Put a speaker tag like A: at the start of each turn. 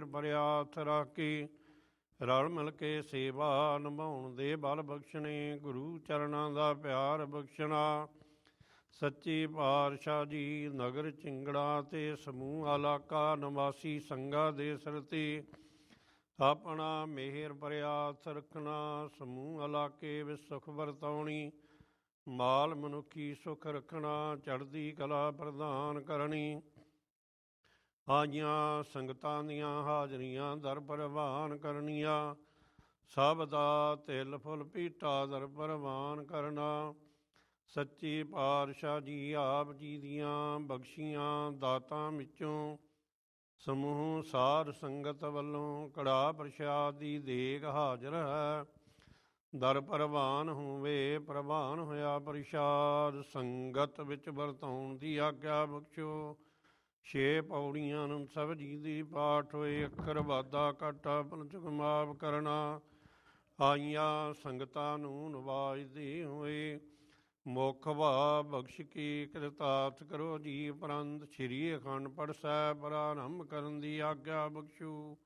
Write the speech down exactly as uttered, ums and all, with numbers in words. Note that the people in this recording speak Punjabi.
A: ਭਰਿਆ ਹੱਥ ਰੱਖ ਕੇ ਰਲ ਮਿਲ ਕੇ ਸੇਵਾ ਨਿਭਾਉਣ ਦੇ ਬਲ ਬਖਸ਼ਣੇ, ਗੁਰੂ ਚਰਨਾਂ ਦਾ ਪਿਆਰ ਬਖਸ਼ਣਾ। ਸੱਚੇ ਪਾਤਸ਼ਾਹ ਜੀ ਨਗਰ ਚਿੰਗੜਾ ਤੇ ਸਮੂਹ ਇਲਾਕਾ ਨਿਵਾਸੀ ਸੰਗਾਂ ਦੇ ਸਿਰ 'ਤੇ ਆਪਣਾ ਮਿਹਰ ਭਰਿਆ ਹੱਥ ਰੱਖਣਾ। ਸਮੂਹ ਇਲਾਕੇ ਵਿੱਚ ਸੁਖ ਵਰਤਾਉਣੀ, ਮਾਲ ਮਨੁੱਖੀ ਸੁਖ ਰੱਖਣਾ, ਚੜ੍ਹਦੀ ਕਲਾ ਪ੍ਰਦਾਨ ਕਰਨੀ। ਆਈਆਂ ਸੰਗਤਾਂ ਦੀਆਂ ਹਾਜ਼ਰੀਆਂ ਦਰ ਪ੍ਰਵਾਨ ਕਰਨੀਆਂ, ਸਭ ਦਾ ਤਿਲ ਫੁੱਲ ਭੀਟਾ ਦਰ ਪ੍ਰਵਾਨ ਕਰਨਾ। ਸੱਚੇ ਪਾਤਸ਼ਾਹ ਜੀ ਆਪ ਜੀ ਦੀਆਂ ਬਖਸ਼ੀਆਂ ਦਾਤਾਂ ਵਿੱਚੋਂ ਸਮੂਹ ਸਾਧ ਸੰਗਤ ਵੱਲੋਂ ਕੜਾ ਪ੍ਰਸ਼ਾਦ ਦੀ ਦੇਗ ਹਾਜ਼ਰ ਹੈ। ਦਰ ਪ੍ਰਵਾਨ ਹੋਵੇ, ਪ੍ਰਵਾਨ ਹੋਇਆ ਪ੍ਰਸ਼ਾਦ ਸੰਗਤ ਵਿੱਚ ਵਰਤਾਉਣ ਦੀ ਆਗਿਆ ਬਖਸ਼ੋ। ਛੇ ਪੌੜੀਆਂ ਨੂੰ ਸਭ ਜੀ ਦੀ ਪਾਠ ਹੋਏ, ਅੱਖਰ ਵਾਧਾ ਘਾਟਾ ਪੰਚਕ ਮਾਫ ਕਰਨਾ। ਆਈਆਂ ਸੰਗਤਾਂ ਨੂੰ ਨਵਾਜਦੇ ਹੋਏ ਮੁੱਖ ਭਾਵ ਬਖਸ਼ ਕੇ ਕਿਰਤਾਰਥ ਕਰੋ ਜੀ। ਉਪਰੰਤ ਸ਼੍ਰੀ ਅਖੰਡ ਪਾਠ ਸਾਹਿਬ ਪ੍ਰਾਰੰਭ ਕਰਨ ਦੀ ਆਗਿਆ ਬਖਸ਼ੋ।